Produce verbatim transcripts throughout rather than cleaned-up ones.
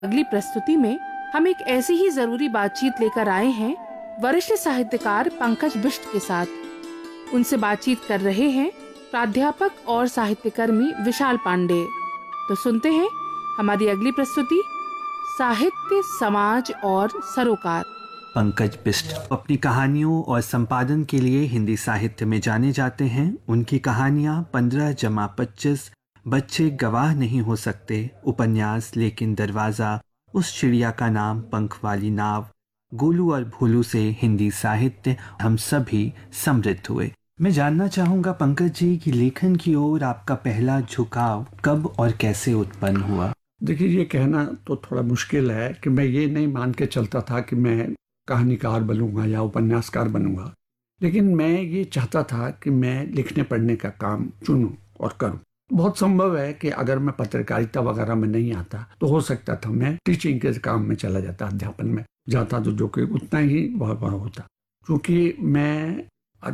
अगली प्रस्तुति में हम एक ऐसी ही जरूरी बातचीत लेकर आए हैं वरिष्ठ साहित्यकार पंकज बिष्ट के साथ। उनसे बातचीत कर रहे हैं प्राध्यापक और साहित्यकर्मी विशाल पांडे। तो सुनते हैं हमारी अगली प्रस्तुति, साहित्य, समाज और सरोकार। पंकज बिष्ट अपनी कहानियों और संपादन के लिए हिंदी साहित्य में जाने जाते हैं। उनकी कहानियां पंद्रह जमा पच्चीस, बच्चे गवाह नहीं हो सकते, उपन्यास लेकिन दरवाज़ा, उस चिड़िया का नाम, पंख वाली नाव, गोलू और भोलू से हिंदी साहित्य हम सभी समृद्ध हुए। मैं जानना चाहूँगा पंकज जी कि लेखन की ओर आपका पहला झुकाव कब और कैसे उत्पन्न हुआ? देखिए, ये कहना तो थोड़ा मुश्किल है कि मैं ये नहीं मान के चलता था कि मैं कहानीकार बनूंगा या उपन्यासकार बनूंगा, लेकिन मैं ये चाहता था कि मैं लिखने पढ़ने का काम चुनूं और करूं। बहुत संभव है कि अगर मैं पत्रकारिता वगैरह में नहीं आता तो हो सकता था मैं टीचिंग के काम में चला जाता, अध्यापन में जाता, तो जो कि उतना ही बहुत बड़ा होता। क्योंकि मैं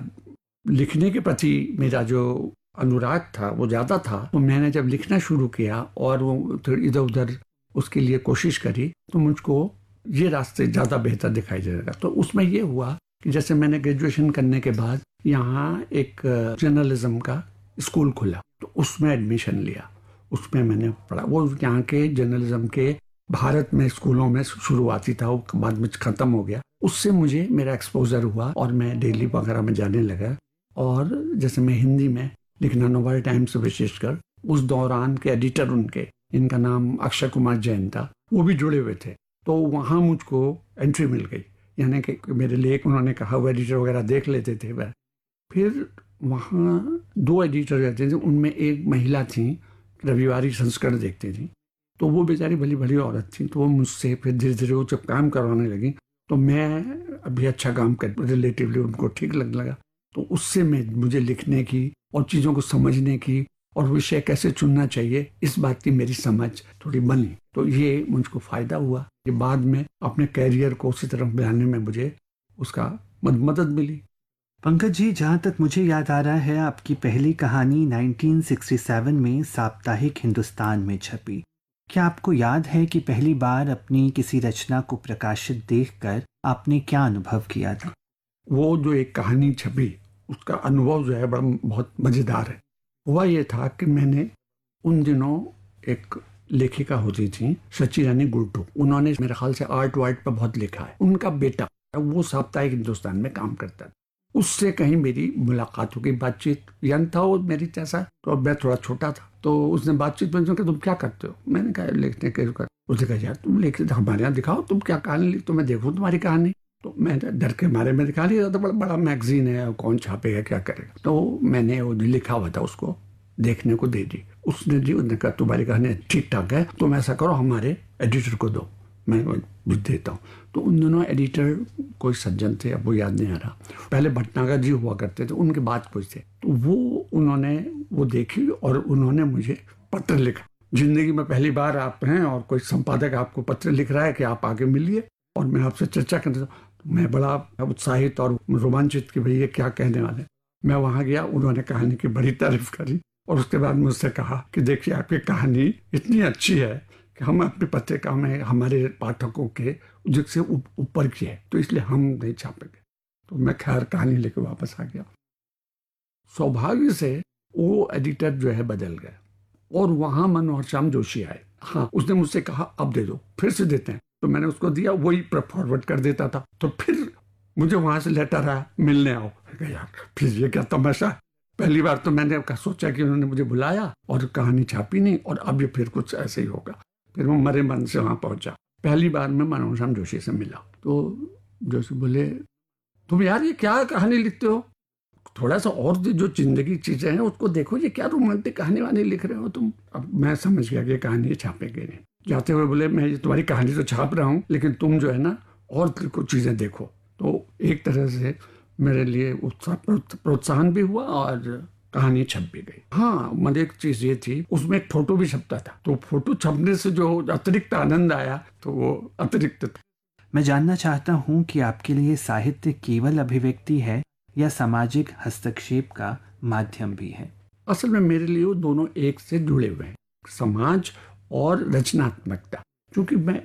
लिखने के प्रति मेरा जो अनुराग था वो ज़्यादा था, तो मैंने जब लिखना शुरू किया और वो इधर उधर उसके लिए कोशिश करी तो मुझको ये रास्ते ज़्यादा बेहतर दिखाई दे रहा। तो उसमें ये हुआ कि जैसे मैंने ग्रेजुएशन करने के बाद यहाँ एक जर्नलिज्म का स्कूल खुला, तो उसमें एडमिशन लिया, उसमें मैंने पढ़ा। वो यहाँ के जर्नलिज्म के भारत में स्कूलों में शुरुआती था, वो बाद में ख़त्म हो गया। उससे मुझे मेरा एक्सपोजर हुआ और मैं डेली वगैरह में जाने लगा। और जैसे मैं हिंदी में लिखना, नोबल टाइम्स विशेषकर, उस दौरान के एडिटर उनके, इनका नाम अक्षय कुमार जैन था, वो भी जुड़े हुए थे, तो वहाँ मुझको एंट्री मिल गई। यानी कि मेरे लेख उन्होंने कहा, वो एडिटर वगैरह देख लेते थे। वह फिर वहाँ दो एडिटर रहते थे, उनमें एक महिला थी, रविवारी संस्करण देखती थी, तो वो बेचारी भली भली औरत थी। तो वो मुझसे फिर धीरे धीरे वो जब काम करवाने लगी तो मैं अभी अच्छा काम कर, रिलेटिवली उनको ठीक लगने लगा। तो उससे मैं मुझे लिखने की और चीज़ों को समझने की और विषय कैसे चुनना चाहिए, इस बात की मेरी समझ थोड़ी बनी। तो ये मुझको फ़ायदा हुआ कि बाद में अपने कैरियर को उसी तरफ बनाने में मुझे उसका मदद मिली। पंकज जी, जहाँ तक मुझे याद आ रहा है, आपकी पहली कहानी उन्नीस सौ सड़सठ में साप्ताहिक हिंदुस्तान में छपी। क्या आपको याद है कि पहली बार अपनी किसी रचना को प्रकाशित देखकर आपने क्या अनुभव किया था? वो जो एक कहानी छपी, उसका अनुभव जो है बड़ा बहुत मज़ेदार है। हुआ ये था कि मैंने उन दिनों एक लेखिका होती थी सची रानी गुर्टू, उन्होंने मेरे ख्याल से आर्ट वार्ट पर बहुत लिखा है। उनका बेटा वो साप्ताहिक हिंदुस्तान में काम करता था, उससे कहीं मेरी मुलाकात हो गई, बातचीत। यंग था वो मेरी जैसा, तो मैं थोड़ा छोटा था, तो उसने बातचीत में कहा, तुम क्या करते हो? मैंने कहा लिखने के कर। उसने कहा, यार तुम लिखते हमारे यहाँ दिखाओ, तुम क्या कहानी लिख, तो मैं देखूँ तुम्हारी कहानी। तो मैं डर के मारे में दिखा नहीं रहा था, बड़ा बड़ा मैगजीन है, कौन छापेगा, क्या करेगा। तो मैंने वो लिखा हुआ था उसको देखने को दे दी। उसने दी, उसने कहा तुम्हारी कहानी ठीक ठाक है, तुम ऐसा करो हमारे एडिटर को दो, मैं भी देता हूँ। तो उन दोनों एडिटर कोई सज्जन थे, अब वो याद नहीं आ रहा, पहले भटनागर जी हुआ करते थे, उनके बाद कुछ थे। तो वो उन्होंने वो देखी और उन्होंने मुझे पत्र लिखा। जिंदगी में पहली बार आप हैं और कोई संपादक आपको पत्र लिख रहा है कि आप आगे मिलिए और मैं आपसे चर्चा करता हूँ। तो मैं बड़ा उत्साहित और रोमांचित कि भाई ये क्या कहने वाले। मैं वहाँ गया, उन्होंने कहानी की बड़ी तारीफ करी और उसके बाद मुझसे कहा कि देखिए आपकी कहानी इतनी अच्छी है कि हम अपनी पत्रिका में हमारे पाठकों के जिससे ऊपर की है, तो इसलिए हम नहीं छापेंगे। तो मैं खैर कहानी लेकर वापस आ गया। सौभाग्य से वो एडिटर जो है बदल गया और वहाँ मनोहर श्याम जोशी आए। हाँ, उसने मुझसे कहा अब दे दो, फिर से देते हैं। तो मैंने उसको दिया, वही फॉरवर्ड कर देता था। तो फिर मुझे वहाँ से लेटर आया, मिलने आओ। यार फिर ये क्या तमाशा। पहली बार तो मैंने सोचा कि उन्होंने मुझे बुलाया और कहानी छापी नहीं, और अब ये फिर कुछ ऐसे ही होगा। फिर मैं मरे मन से वहाँ पहुँचा। पहली बार मैं मनोहर श्याम जोशी से मिला तो जोशी बोले, तुम यार ये क्या कहानी लिखते हो, थोड़ा सा और जो जिंदगी चीजें हैं उसको देखो, ये क्या रोमांटिक कहानी वानी लिख रहे हो तुम। अब मैं समझ गया कि कहानी छापेंगे नहीं। जाते हुए बोले, मैं ये तुम्हारी कहानी तो छाप रहा हूँ, लेकिन तुम जो है ना और कुछ चीजें देखो। तो एक तरह से मेरे लिए उत्साह प्रोत्साहन भी हुआ और कहानी छप भी गई। हाँ, मतलब एक चीज ये थी, उसमें एक फोटो भी छपता था, तो फोटो छपने से जो अतिरिक्त आनंद आया तो वो अतिरिक्त था। मैं जानना चाहता हूँ कि आपके लिए साहित्य केवल अभिव्यक्ति है या सामाजिक हस्तक्षेप का माध्यम भी है? असल में मेरे लिए वो दोनों एक से जुड़े हुए हैं, समाज और रचनात्मकता। क्योंकि मैं